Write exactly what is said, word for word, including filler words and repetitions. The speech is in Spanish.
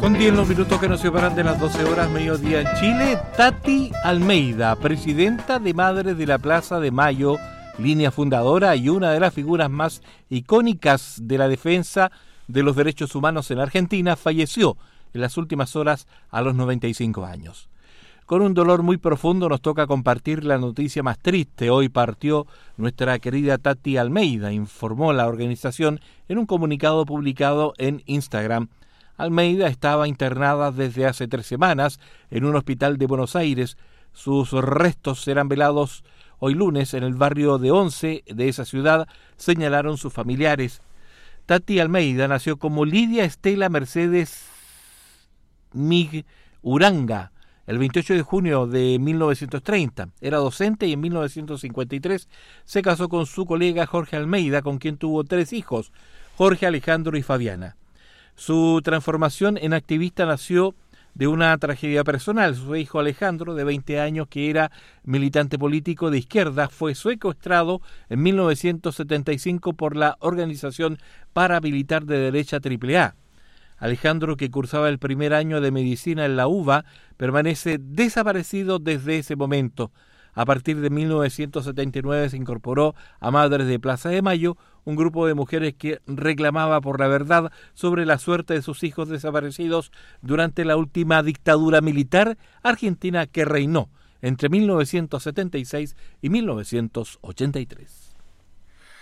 Un día en los minutos que nos separan de las doce horas, mediodía en Chile. Tati Almeida, presidenta de Madres de la Plaza de Mayo, línea fundadora y una de las figuras más icónicas de la defensa de los derechos humanos en Argentina, falleció en las últimas horas a los noventa y cinco años. Con un dolor muy profundo nos toca compartir la noticia más triste. Hoy partió nuestra querida Tati Almeida, informó la organización en un comunicado publicado en Instagram. Almeida estaba internada desde hace tres semanas en un hospital de Buenos Aires. Sus restos serán velados hoy lunes en el barrio de Once de esa ciudad, señalaron sus familiares. Tati Almeida nació como Lidia Estela Mercedes Mig Uranga el veintiocho de junio de mil novecientos treinta. Era docente y en mil novecientos cincuenta y tres se casó con su colega Jorge Almeida, con quien tuvo tres hijos, Jorge, Alejandro y Fabiana. Su transformación en activista nació de una tragedia personal. Su hijo Alejandro, de veinte años, que era militante político de izquierda, fue secuestrado en mil novecientos setenta y cinco por la organización paramilitar de derecha triple A. Alejandro, que cursaba el primer año de medicina en la U B A, permanece desaparecido desde ese momento. A partir de mil novecientos setenta y nueve se incorporó a Madres de Plaza de Mayo, un grupo de mujeres que reclamaba por la verdad sobre la suerte de sus hijos desaparecidos durante la última dictadura militar argentina que reinó entre mil novecientos setenta y seis y mil novecientos ochenta y tres.